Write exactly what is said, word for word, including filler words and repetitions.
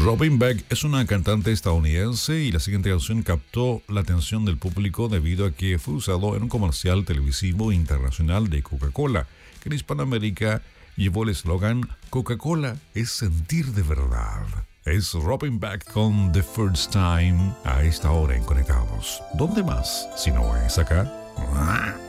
Robin Beck es una cantante estadounidense y la siguiente canción captó la atención del público debido a que fue usado en un comercial televisivo internacional de Coca-Cola, que en Hispanoamérica llevó el eslogan Coca-Cola es sentir de verdad. Es Robin Beck con The First Time a esta hora en Conectados. ¿Dónde más si no es acá?